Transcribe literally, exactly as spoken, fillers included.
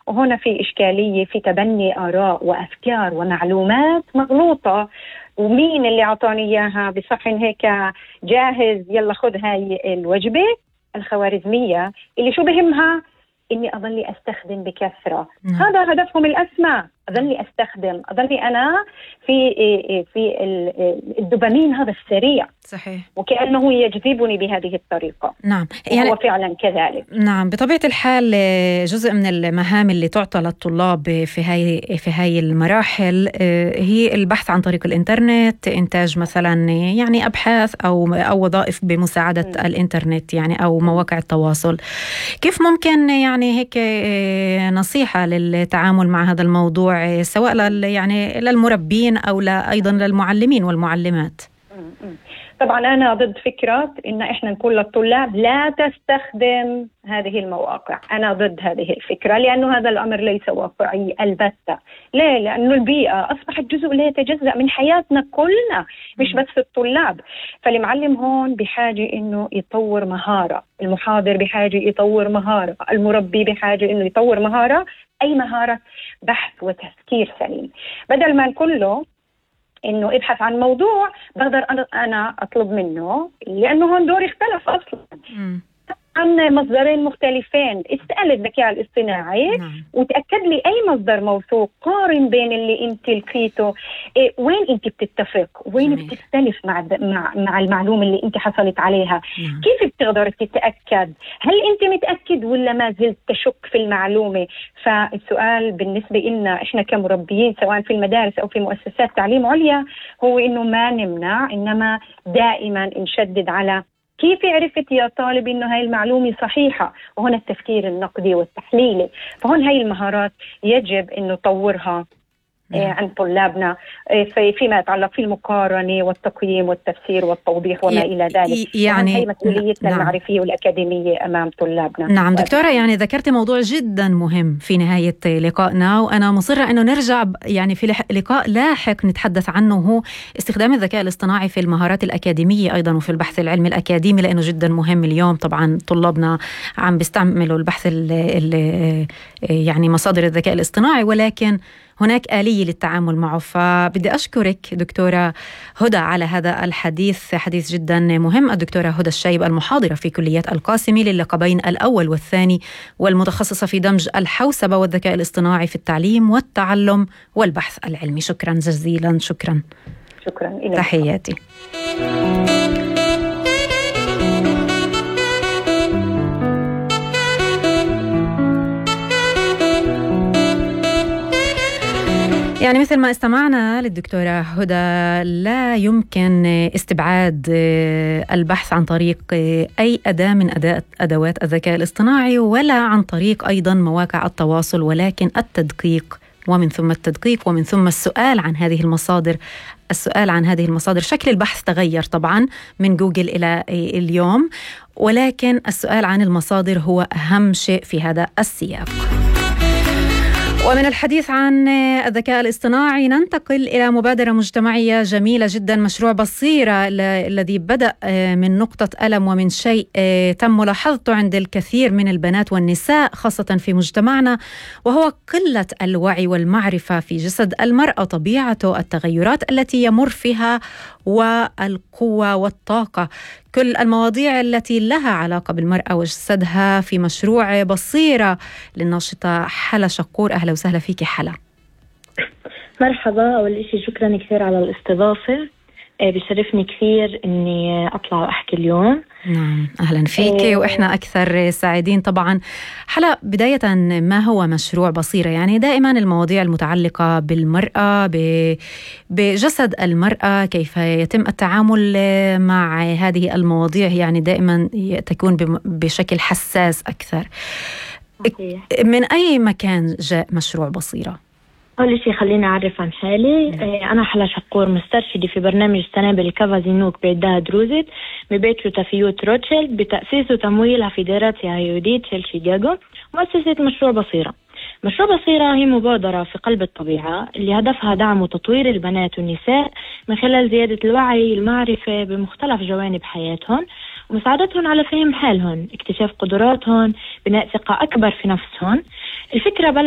وهنا في إشكالية في تبني آراء وأفكار ومعلومات مغلوطة. ومين اللي أعطاني إياها بصحن هيك جاهز يلا خذ هاي الوجبة؟ الخوارزمية اللي شو بهمها إني أظلي أستخدم بكثرة. م. هذا هدفهم الأسمى، أظلي أستخدم، أظلي أنا في في الدوبامين هذا السريع. صحيح. وكأنه يجذبني بهذه الطريقة. نعم. يعني هو فعلا كذلك. نعم، بطبيعة الحال جزء من المهام اللي تعطى للطلاب في هاي في هاي المراحل هي البحث عن طريق الإنترنت، إنتاج مثلا يعني أبحاث أو أو وظائف بمساعدة م. الإنترنت يعني أو مواقع التواصل. كيف ممكن يعني هيك نصيحة للتعامل مع هذا الموضوع سواء يعني للمربين أو أيضا للمعلمين والمعلمات؟ طبعا أنا ضد فكرة إن إحنا نقول للطلاب لا تستخدم هذه المواقع. أنا ضد هذه الفكرة لأنه هذا الأمر ليس واقعي البتة. ليه؟ لأنه البيئة أصبحت جزء لا يتجزأ من حياتنا كلنا، مش بس الطلاب. فالمعلم هون بحاجة إنه يطور مهارة، المحاضر بحاجة يطور مهارة، المربي بحاجة إنه يطور مهارة، أي مهارة بحث وتفكير سليم، بدل ما كله إنه ابحث عن موضوع بقدر أنا أطلب منه، لأنه هون دوري اختلف أصلاً م. عن مصدرين مختلفين. اسأل الذكاء الاصطناعي نعم. وتأكد لي أي مصدر موثوق، قارن بين اللي أنت لقيته، إيه وين أنت بتتفق وين جميل. بتختلف مع مع مع المعلومة اللي أنت حصلت عليها نعم. كيف بتقدر تتأكد؟ هل أنت متأكد ولا ما زلت تشك في المعلومة؟ فالسؤال بالنسبة لنا إحنا كمربيين سواء في المدارس أو في مؤسسات تعليم عليا هو إنه ما نمنع، إنما دائما نشدد على كيف عرفت يا طالب إنه هاي المعلومة صحيحة؟ وهنا التفكير النقدي والتحليلي. فهون هاي المهارات يجب إنه نطورها نعم. عن طلابنا فيما يتعلق في المقارنة والتقييم والتفسير والتوضيح وما إلى ذلك. يعني هي مسؤوليتنا نعم. المعرفية والأكاديمية أمام طلابنا. نعم دكتورة، يعني ذكرت موضوع جدا مهم في نهاية لقائنا، وأنا مصرة أنه نرجع يعني في لقاء لاحق نتحدث عنه، هو استخدام الذكاء الاصطناعي في المهارات الأكاديمية أيضا وفي البحث العلمي الأكاديمي، لأنه جدا مهم. اليوم طبعا طلابنا عم بيستعملوا البحث ال ال يعني مصادر الذكاء الاصطناعي، ولكن هناك آلية للتعامل معه. فبدي أشكرك دكتورة هدى على هذا الحديث، حديث جدا مهم. الدكتورة هدى الشايب المحاضرة في كلية القاسمي للقبين الأول والثاني والمتخصصة في دمج الحوسبة والذكاء الاصطناعي في التعليم والتعلم والبحث العلمي. شكرا جزيلا. شكرا شكرا. تحياتي. يعني مثل ما استمعنا للدكتورة هدى، لا يمكن استبعاد البحث عن طريق أي أداة من أدوات الذكاء الاصطناعي ولا عن طريق أيضا مواقع التواصل، ولكن التدقيق ومن ثم التدقيق ومن ثم السؤال عن هذه المصادر. السؤال عن هذه المصادر، شكل البحث تغير طبعا من جوجل إلى اليوم، ولكن السؤال عن المصادر هو أهم شيء في هذا السياق. ومن الحديث عن الذكاء الاصطناعي ننتقل إلى مبادرة مجتمعية جميلة جدا، مشروع بصيرة الذي بدأ من نقطة ألم ومن شيء تم ملاحظته عند الكثير من البنات والنساء خاصة في مجتمعنا، وهو قلة الوعي والمعرفة في جسد المرأة، طبيعته، التغيرات التي يمر فيها، والقوة والطاقة، كل المواضيع التي لها علاقة بالمرأة وجسدها في مشروع بصيرة للناشطة حلا شقور. أهلا وسهلا فيك حلا. مرحبا. أول شيء شكرا كثير على الاستضافة، بشرفني كثير أني أطلع وأحكي اليوم. نعم أهلا فيك، وإحنا أكثر سعيدين. طبعا حلا، بداية ما هو مشروع بصيرة؟ يعني دائما المواضيع المتعلقة بالمرأة، بجسد المرأة، كيف يتم التعامل مع هذه المواضيع، يعني دائما تكون بشكل حساس أكثر. من أي مكان جاء مشروع بصيرة؟ أول شيء خليني أعرف عن حالي. أنا حلا شقور، مسترشدة في برنامج السنابل كافا زينوك بعدها دروزت ببيت لوتافيوت روتشيلد بتأسيس وتمويلها فيدراسيا هيوديت شيكاغو، مؤسسة مشروع بصيرة. مشروع بصيرة هي مبادرة في قلب الطبيعة اللي هدفها دعم وتطوير البنات والنساء من خلال زيادة الوعي المعرفة بمختلف جوانب حياتهم، ومساعدتهم على فهم حالهم، اكتشاف قدراتهم، بناء ثقة أكبر في نفسهم. الفكرة